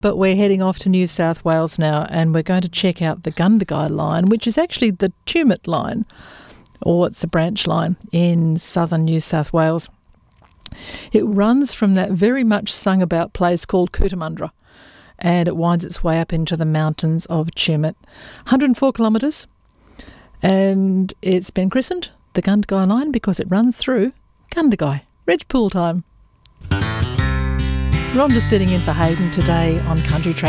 But we're heading off to New South Wales now, and we're going to check out the Gundagai line, which is actually the Tumut line, or it's a branch line in southern New South Wales. It runs from that very much sung about place called Cootamundra, and it winds its way up into the mountains of Tumut. 104 kilometres, and it's been christened the Gundagai line because it runs through Gundagai. Reg Pool time. Rhonda sitting in for Hayden today on Country Track.